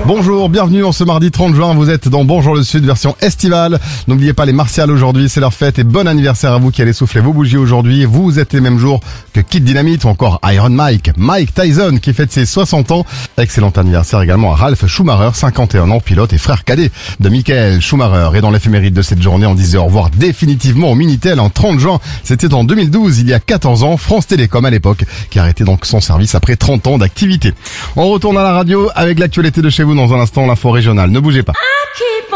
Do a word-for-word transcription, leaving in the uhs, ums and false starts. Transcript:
Bonjour, bienvenue en ce mardi trente juin, vous êtes dans Bonjour le Sud, version estivale. N'oubliez pas les Martiales aujourd'hui, c'est leur fête et bon anniversaire à vous qui allez souffler vos bougies aujourd'hui. Vous êtes les mêmes jours que Kid Dynamite ou encore Iron Mike, Mike Tyson qui fête ses soixante ans. Excellent anniversaire également à Ralph Schumacher, cinquante et un ans, pilote et frère cadet de Michael Schumacher. Et dans l'éphéméride de cette journée, on disait au revoir définitivement au Minitel en trente juin. C'était en deux mille douze, il y a quatorze ans, France Télécom à l'époque, qui arrêtait donc son service après trente ans d'activité. On retourne à la radio avec l'actualité de chez vous dans un instant, l'info régionale. Ne bougez pas.